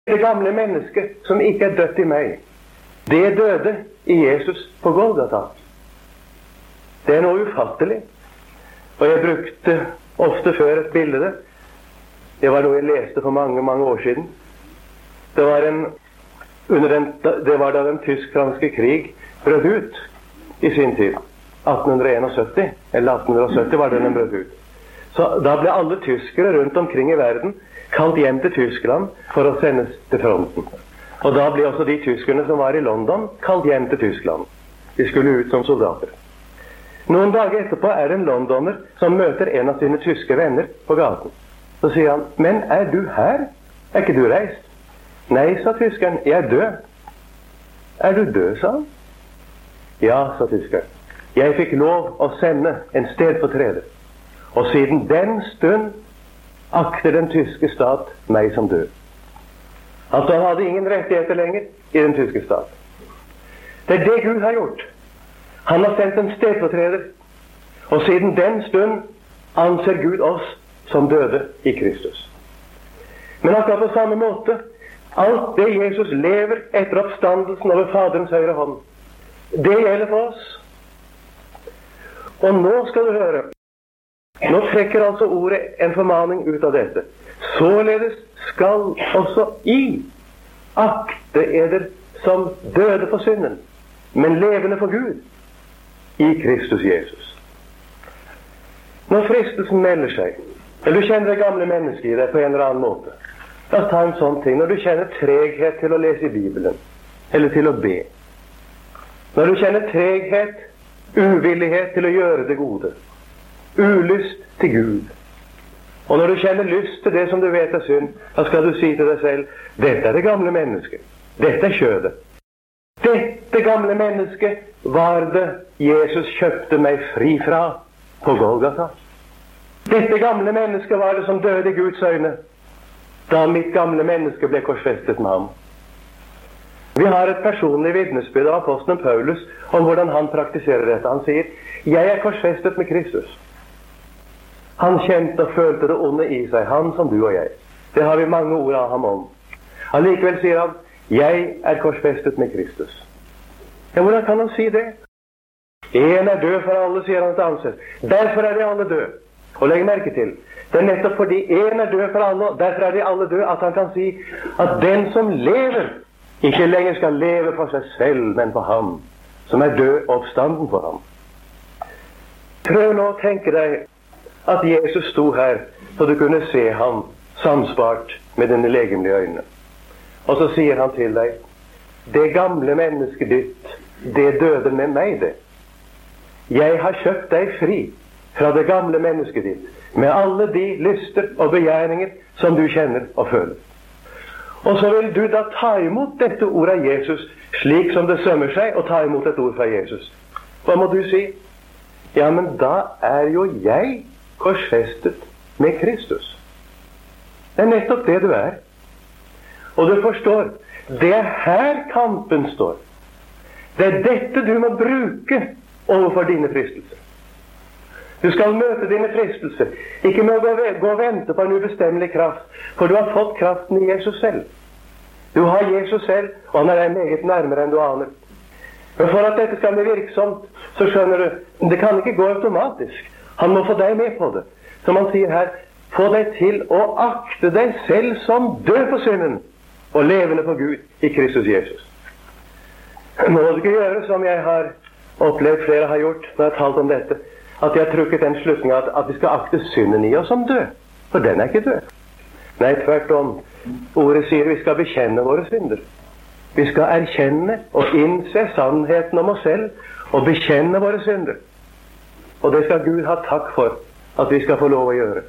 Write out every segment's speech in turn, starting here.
Det gamle mennesket som ikke er dødt i meg, det døde i Jesus på Golgata. Det er noe ufattelig. Og jeg brukte ofte før et bilde. Det var noe jeg leste for mange, mange år siden. Det var da den tysk-franske krig brøt ut i sin tid. 1871, eller 1870 var den brøt ut. Så da ble alle tyskere rundt omkring i verden kalt hjem til Tyskland for å sendes til fronten. Og da ble også de tyskerne som var i London kalt hjem til Tyskland. De skulle ut som soldater. Noen dager etterpå er det en londoner som møter en av sine tyske venner på gaten. Så sier han, men er du her? Er ikke du reist? Nei, sa tyskeren, jeg er død. Er du død, sa han? Ja, sa tyskeren. Jeg fikk lov å sende en stedfortreder. Og siden den stund akter den tyske stat meg som død. Altså, han hadde ingen rettigheter lenger i den tyske stat. Det er det Gud har gjort. Han har sendt en stedfortreder. Og siden den stund anser Gud oss som døde i Kristus. Men akkurat på samme måte, alt det Jesus lever etter oppstandelsen over Faderens høyre hånd, det gjelder for oss. Og nå skal du høre. Nå trekker altså ordet en formaning ut av dette. Således skal også I akte eder som døde for synden, men levende for Gud, i Kristus Jesus. Når fristelsen melder seg, eller du kjenner det gamle mennesket i deg på en eller annen måte, la oss ta en sånn ting. Når du kjenner treghet til å lese i Bibelen, eller til å be. Når du kjenner treghet, uvillighet til å gjøre det gode, ulyst til Gud. Og når du kjenner lyst til det som du vet er synd, da skal du si til deg selv, dette er det gamle mennesket. Dette er kjødet. Dette gamle mennesket var det Jesus kjøpte meg fri fra på Golgata. Dette gamle mennesket var det som døde i Guds øyne da mitt gamle menneske ble korsfestet med ham. Vi har et personlig vitnesbyrd av apostelen Paulus om hvordan han praktiserer dette. Han sier, jeg er korsfestet med Kristus. Han kjente og følte det onde i seg, han som du og jeg. Det har vi mange ord av ham om. Allikevel sier han, jeg er korsfestet med Kristus. Ja, hvordan kan han si det? En er død for alle, sier han til ansikt. Derfor er de alle døde. Og legg merke til, det er nettopp fordi en er død for alle, derfor er de alle døde, at han kan si at den som lever, ikke lenger skal leve for seg selv, men for ham, som er død oppstanden for ham. Prøv nå å tenke deg at Jesus sto her, så du kunne se ham samspart med dine legemlige øyne. Og så sier han til deg, det gamle mennesket ditt, det døde med meg det. Jeg har kjøpt deg fri fra det gamle mennesket ditt, med alle de lyster og begjæringer som du kjenner og føler. Og så vil du da ta imot dette ordet av Jesus, slik som det sømmer seg å ta imot et ord fra Jesus. Hva må du si? Ja, men da er jo jeg korsfestet med Kristus. Det er nettopp det du er. Og du forstår, det er her kampen står. Det er dette du må bruke overfor dine fristelser. Du skal møte dine fristelser, ikke med å gå og vente på en ubestemmelig kraft, for du har fått kraften i Jesus selv. Du har Jesus selv, og han er deg meget nærmere enn du aner. Men for at dette skal bli virksomt, så skjønner du, det kan ikke gå automatisk. Han må få deg med på det. Som han sier her, få deg til å akte deg selv som død på synden, og levende for Gud i Kristus Jesus. Nå må du ikke gjøre som jeg har opplevd flere har gjort når jeg har talt om dette, at jeg har trukket den slutningen at vi skal akte synden i oss som død. For den er ikke død. Nei, tvert om. Ordet sier vi skal bekjenne våre synder. Vi skal erkjenne og innse sannheten om oss selv og bekjenne våre synder. Og det skal Gud ha takk for at vi skal få lov å gjøre.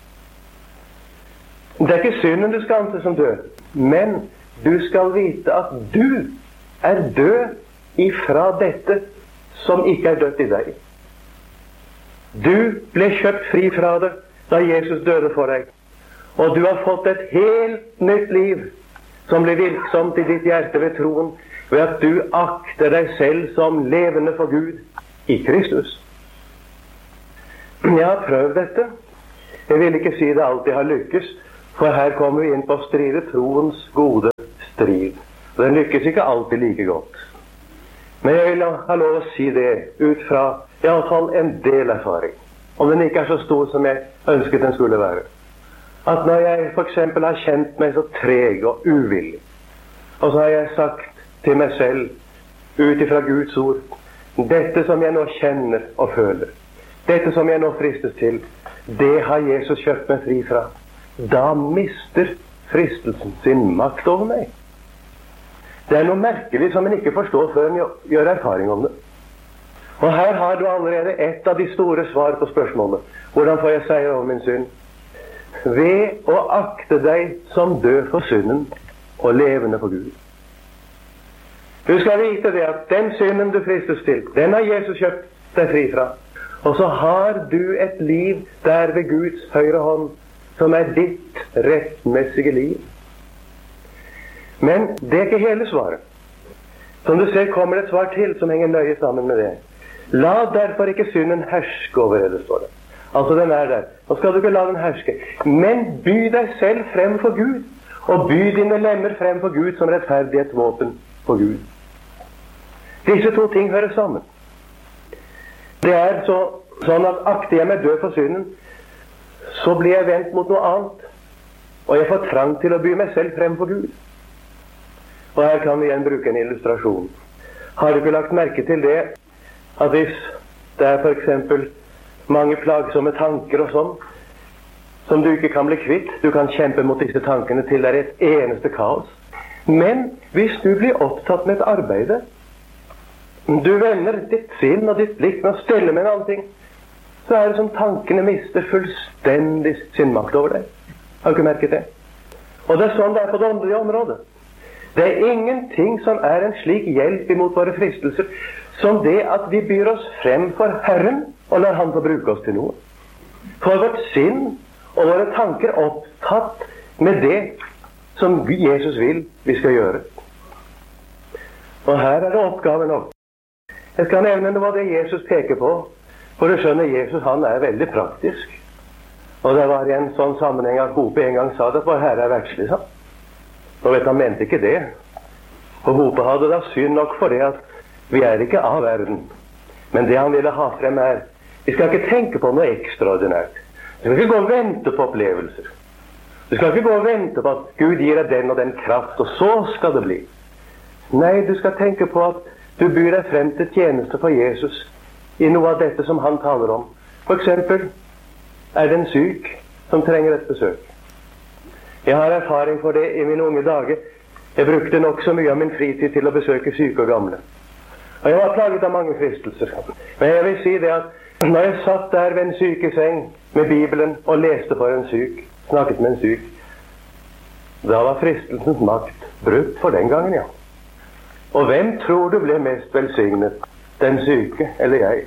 Det er ikke synden du skal anse som død, men du skal vite at du er død ifra dette som ikke er dødt i deg. Du ble kjøpt fri fra det da Jesus døde for deg. Og du har fått et helt nytt liv som blir virksomt i ditt hjerte ved troen, ved at du akter deg selv som levende for Gud i Kristus. Jeg har prøvd dette. Jeg vil ikke si det alltid har lykkes, For her kommer vi inn på å stride troens gode strid. Den lykkes ikke alltid like godt. Men jeg vil ha lov å si det ut fra i alle fall en del erfaring, om den ikke er så stor som jeg ønsket den skulle være. At når jeg for eksempel har kjent meg så treg og uvillig, og så har jeg sagt til meg selv, ut ifra Guds ord, dette som jeg nå kjenner og føler, dette som jeg nå fristes til, det har Jesus kjøpt meg fri fra. Da mister fristelsen sin makt over meg. Det er noe merkelig som en ikke forstår før en gjør erfaring om det. Og her har du allerede et av de store svar på spørsmålet. Hvordan får jeg seier over min synd? Ved å akte deg som død for synden og levende for Gud. Du skal vite det at den synden du fristes til, den har Jesus kjøpt deg fri fra. Og så har du et liv der ved Guds høyre hånd, som er ditt rettmessige liv. Men det er ikke hele svaret. Som du ser kommer det et svar til som henger nøye sammen med det. La derfor ikke synden herske over det, står det. Altså den er der. Nå skal du ikke la den herske. Men by deg selv frem for Gud. Og by dine lemmer frem for Gud som rettferdighetsvåpen for Gud. Disse to ting hører sammen. Det er sånn at akter jeg meg død for synden, så blir jeg vendt mot noe annet. Og jeg får trang til å by meg selv frem for Gud. Og her kan vi igjen bruke en illustrasjon. Har du ikke lagt merke til det, at hvis det er for eksempel mange plagsomme tanker og sånn, som du ikke kan bli kvitt, du kan kjempe mot disse tankene til det er et eneste kaos. Men hvis du blir opptatt med et arbeide, du vender ditt sinn og ditt blikk med å stelle med en annen ting, så er det som tankene mister fullstendig sin makt over deg. Har du ikke merket det? Og det er sånn det er på det åndelige området. Det er ingenting som er en slik hjelp imot våre fristelser som det at vi byr oss frem for Herren og lar Han få bruke oss til noe. For vårt sinn og våre tanker opptatt med det som Jesus vil vi skal gjøre. Og her er det oppgaven nok. Jeg skal nevne noe av det Jesus peker på, for du skjønner, Jesus han er veldig praktisk. Og det var i en sånn sammenheng at Bope en gang sa det, at vår Herre er verdslig, sa. Og vet han mente ikke det. Og Bope hadde da syn nok for det at vi er ikke av verden. Men det han ville ha frem er, vi skal ikke tenke på noe ekstraordinært. Du skal ikke gå og vente på opplevelser. Du skal ikke gå og vente på at Gud gir deg den og den kraft, og så skal det bli. Nei, du skal tenke på at du byr deg frem til tjeneste for Jesus i noe av dette som han taler om. For eksempel, er det en syk som trenger et besøk? Jeg har erfaring for det i mine unge dager. Jeg brukte nok så mye av min fritid til å besøke syke og gamle. Og jeg var plaget av mange fristelser. Men jeg vil si det at når jeg satt der ved en sykeseng med Bibelen og leste for en syk, snakket med en syk, da var fristelsens makt brutt for den gangen, ja. Og hvem tror du ble mest velsignet? Den syke eller jeg?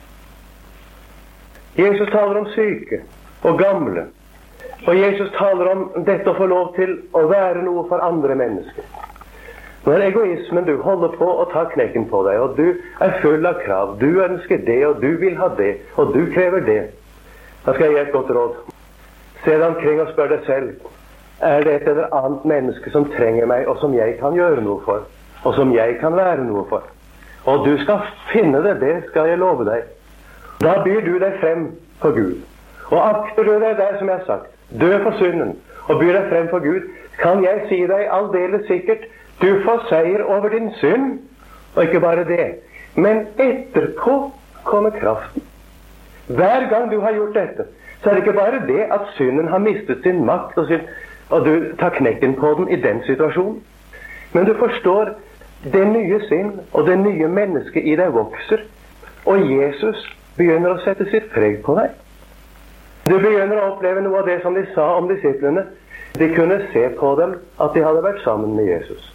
Jesus taler om syke og gamle. Og Jesus taler om dette å få lov til å være noe for andre mennesker. Når egoismen du holder på å ta knekken på deg, og du er full av krav, du ønsker det, og du vil ha det, og du krever det, da skal jeg gi et godt råd. Se deg omkring og spør deg selv, er det et eller annet menneske som trenger meg, og som jeg kan gjøre noe for, og som jeg kan være noe for? Og du skal finne det, det skal jeg love deg. Da byr du deg frem for Gud. Og akter du deg der, som jeg har sagt, dø for synden, og byr deg frem for Gud, kan jeg si deg aldeles sikkert, du får seier over din synd, og ikke bare det. Men etterpå kommer kraften. Hver gang du har gjort dette, så er det ikke bare det at synden har mistet sin makt, og du tar knekken på den i den situasjonen. Men du forstår, det nye sinn og det nye mennesket i deg vokser, og Jesus begynner å sette sitt preg på deg. Du begynner å oppleve noe av det som de sa om disiplene. De kunne se på dem at de hadde vært sammen med Jesus.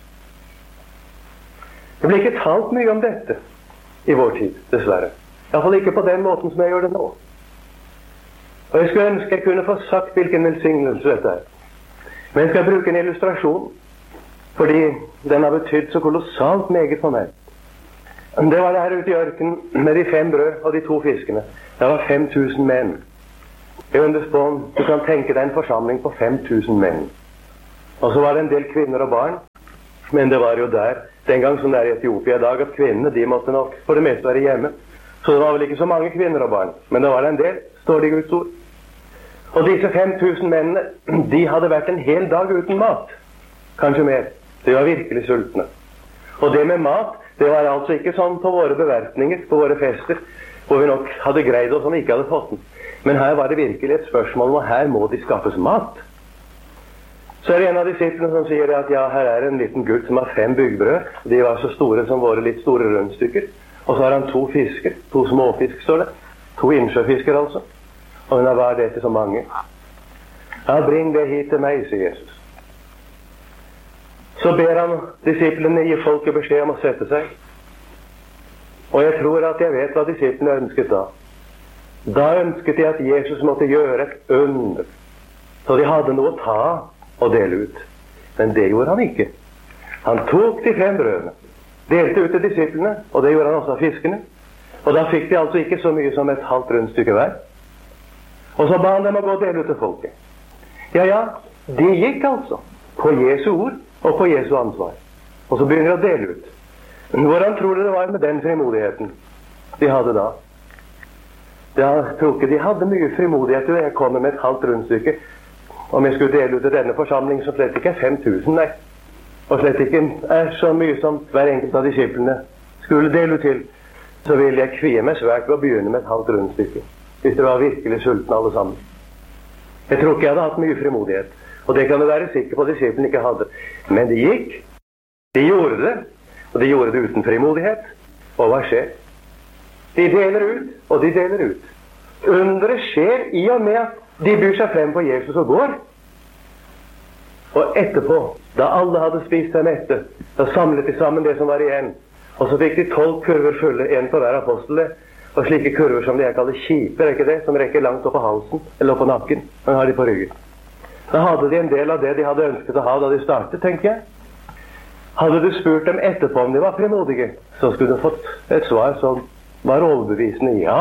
Det blir ikke talt mye om dette i vår tid, dessverre. I hvert fall ikke på den måten som jeg gjør det nå. Og jeg skulle ønske jeg kunne få sagt hvilken velsignelse dette er. Men jeg skal bruke en illustrasjon, fordi den har betydd så kolossalt meget for meg. Det var der ute i ørkenen med de 5 brød og de 2 fiskene. Det var 5000 menn. Jeg undres på om du kan tenke deg en forsamling på 5000 menn. Og så var det en del kvinner og barn. Men det var jo der, den gang som det er i Etiopia i dag, at kvinnene, de måtte nok for det meste være hjemme. Så det var vel ikke så mange kvinner og barn. Men det var en del, står det i Guds ord. Og disse 5000 mennene, de hadde vært en hel dag uten mat. Kanskje mer. De var virkelig sultne. Og det med mat, det var altså ikke sånn på våre bevertninger, på våre fester, hvor vi nok hadde greid oss om vi ikke hadde fått den. Men her var det virkelig et spørsmål om at her må de skaffes mat. Så er det en av disiplene som sier at ja, her er en liten gutt som har 5 byggbrød. De var så store som våre litt store rundstykker. Og så har han 2 fisker. 2 småfisk, står det. 2 innsjøfisker altså. Og hva er det til så mange? Ja, bring det hit til meg, sier Jesus. Så ber han disiplene gi folket beskjed om å sette seg. Og jeg tror at jeg vet hva disiplene ønsket da. Da ønsket de at Jesus måtte gjøre et under, så de hadde noe å ta og dele ut. Men det gjorde han ikke. Han tok de 5 brødene, delte ut til disiplene, og det gjorde han også av fiskene. Og da fikk de altså ikke så mye som et halvt rundstykke hver. Og så ba han dem å gå og dele ut til folket. Ja, de gikk altså på Jesu ord og på Jesu ansvar. Og så begynner de å dele ut. Hvordan tror du det var med den frimodigheten de hadde da? Jeg tror ikke de hadde mye frimodighet da jeg kom med et halvt rundstykke. Om jeg skulle dele ut til denne forsamling, som slett ikke er 5000, nei. Og slett ikke er så mye som hver enkelt av disiplene skulle dele ut til, så ville jeg kvie meg svært ved å begynne med et halvt rundstykke. Hvis det var virkelig sultne alle sammen. Jeg tror ikke jeg hadde hatt mye frimodighet. Og det kan du være sikker på at disiplene ikke hadde. Men de gikk. De gjorde det. Og de gjorde det uten frimodighet. Og hva skjer? De deler ut, og de deler ut. Underet skjer i og med at de byr seg frem på Jesus og går. Og etterpå, da alle hadde spist seg mette, da samlet de sammen det som var igjen. Og så fikk de 12 kurver fulle, en på hver apostel. Og slike kurver som de jeg kaller kiper, er ikke det? Som rekker langt opp på halsen, eller opp på nakken. Men har de på ryggen. Da hadde de en del av det de hadde ønsket å ha da de startet, tenker jeg. Hadde du spurt dem etterpå om de var frimodige, så skulle du fått et svar som var overbevisende ja.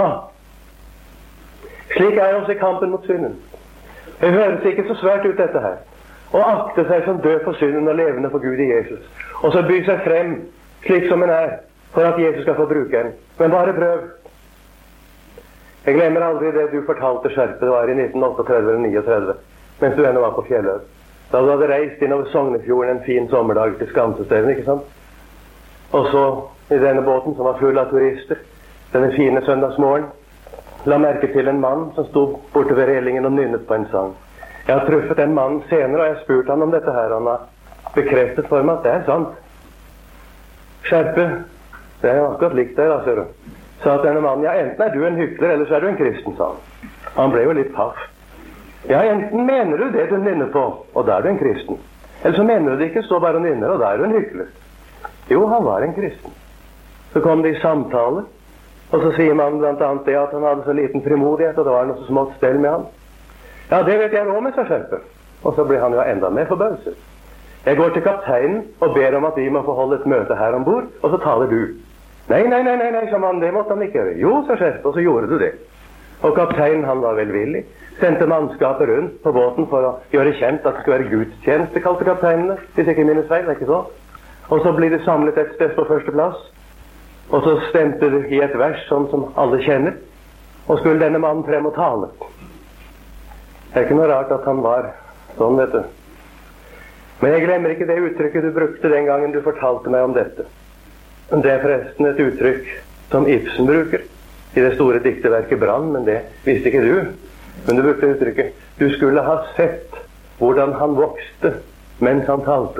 Slik er det også i kampen mot synden. Det høres ikke så svært ut dette her. Å akte seg som død for synden og levende for Gud i Jesus. Og så by seg frem slik som en er, for at Jesus skal få bruke en. Men bare prøv. Jeg glemmer aldri det du fortalte, Skjerpe. Det var i 1938 eller 1939, mens du ennå var på Fjelløy. Da du hadde reist innover Sognefjorden en fin sommerdag til Skansestedet, ikke sant? Og så i denne båten som var full av turister, denne fine søndagsmorgen, la merke til en mann som stod borte ved relingen og nynnet på en sang. Jeg har truffet den mannen senere, og jeg har spurt han om dette her. Han har bekreftet for meg at det er sant. Skjerpe, det er akkurat likt deg da, ser du. Sa at denne mannen, ja, enten er du en hykler, eller så er du en kristen, sa han. Han ble jo litt paff. Ja, enten mener du det du nynner på, og da er du en kristen. Eller så mener du det ikke, stå bare og nynner, og da er du en hykler. Jo, han var en kristen. Så kom det i samtale, og så sier man blant annet det at han hadde så liten frimodighet, og det var noe så smått stell med han. Ja, det vet jeg råd med, sa Skjerpe. Og så ble han jo enda mer forbauset. Jeg går til kapteinen og ber om at vi må få holde et møte her ombord, og så taler du. Nei, sa man, det måtte han ikke gjøre. Jo, sa Skjerpe, og så gjorde du det. Og kapteinen, han var velvillig, sendte mannskapet rundt på båten for å gjøre kjent at det skulle være gudstjeneste, kalte kapteinene, hvis ikke minnes feil, ikke så? Og så blir det samlet et sted på første plass, og så stemte det i et vers sånn som alle kjenner, og skulle denne mannen frem og tale. Det er ikke noe rart at han var sånn, vet du. Men jeg glemmer ikke det uttrykket du brukte den gangen du fortalte meg om dette. Det er forresten et uttrykk som Ibsen bruker i det store dikteverket Brann, men det visste ikke du. Men du brukte uttrykket, du skulle ha sett hvordan han vokste mens han talte.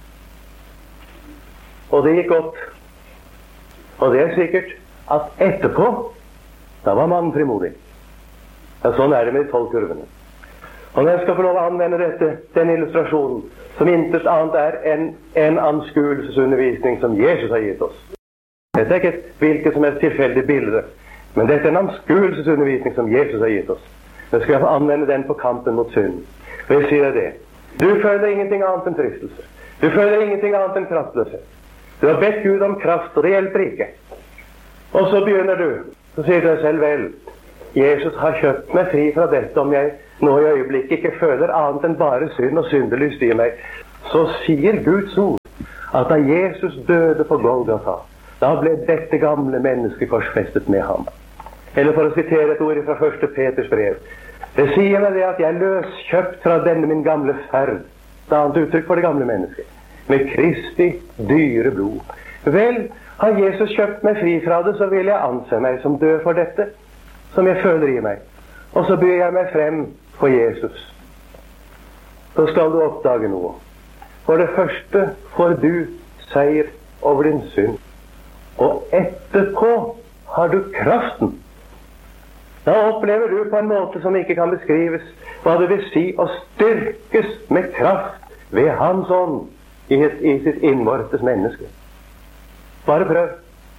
Og det gikk godt. Og det er sikkert at etterpå, da var mannen frimodig. Ja, sånn er det med de 12 kurvene. Og når jeg skal få lov å anvende den illustrasjonen, som intet annet er enn en anskuelsesundervisning som Jesus har gitt oss. Dette er ikke et hvilket som helst tilfeldig bilde, men dette er en anskuelsesundervisning som Jesus har gitt oss. Nå skal jeg få anvende den på kampen mot synden. Og jeg sier det. Du føler ingenting annet enn tristelse. Du føler ingenting annet enn kraftløshet. Du har bedt Gud om kraft, og det hjelper ikke. Og så begynner du. Så sier du deg selv, vel, Jesus har kjøpt meg fri fra dette, om jeg nå i øyeblikket ikke føler annet enn bare synd og syndelyst i meg, så sier Guds ord at da Jesus døde på Golgata, da ble dette gamle mennesket korsfestet med ham. Eller for å sitere et ord fra 1. Peters brev, det sier meg det at jeg er løskjøpt fra denne min gamle ferd, et annet uttrykk for det gamle mennesket, med Kristi dyre blod. Vel, har Jesus kjøpt meg fri fra det, så vil jeg anse meg som død for dette, som jeg føler i meg. Og så byr jeg meg frem for Jesus. Så skal du oppdage noe. For det første får du seier over din synd. Og etterpå har du kraften. Da opplever du på en måte som ikke kan beskrives hva det vil si å styrkes med kraft ved Hans ånd i sitt innvortes menneske. Bare prøv.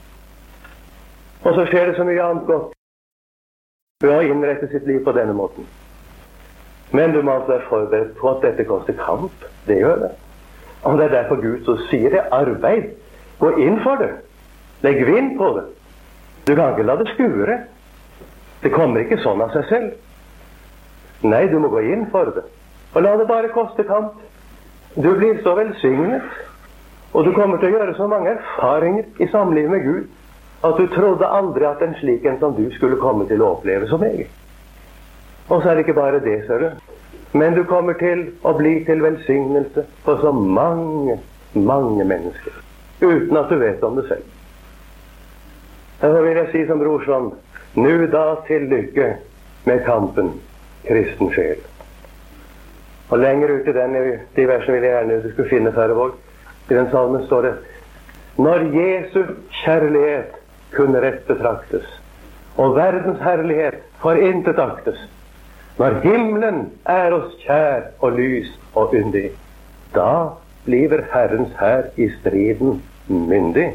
Og så skjer det så mye annet godt ved å innrette sitt liv på denne måten. Men du må altså være forberedt på at dette koster kamp. Det gjør det. Og det er derfor Gud så sier det. Arbeid. Gå inn for det. Legg vind på det. Du kan ikke la det skure. Det kommer ikke sånn av seg selv. Nei, du må gå inn for det. Og la det bare koste kamp. Du blir så velsignet. Og du kommer til å gjøre så mange erfaringer i samliv med Gud at du trodde aldri at en slik en som du skulle komme til å oppleve som egen. Og så er det ikke bare det, ser du. Men du kommer til å bli til velsignelse for så mange, mange mennesker. Uten at du vet om det selv. Derfor vil jeg si som Brorsvann, nu da til lykke med kampen, kristen sjel. Og lenger ut i de versene vil jeg gjerne du skulle finne Færøvåg. I den salmen står det: når Jesu kjærlighet kunne rett betraktes, og verdens herlighet for intet aktes, når himmelen er oss kjær og lys og yndig, da bliver Herrens hær i striden myndig.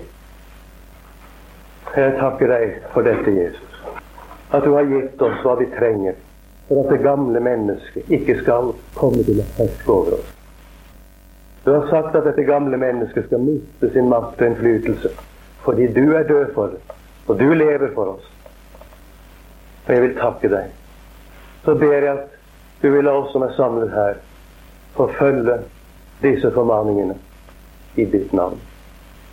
Jeg takker deg for dette, Jesus, at du har gitt oss hva vi trenger for at det gamle mennesket ikke skal komme til å herske over oss. Du har sagt at dette gamle mennesket skal miste sin makt og innflytelse, fordi du er død for det, og du lever for oss. Og jeg vil takke deg. Så ber jeg at du vil la oss som er samlet her, få følge disse formaningene i ditt navn.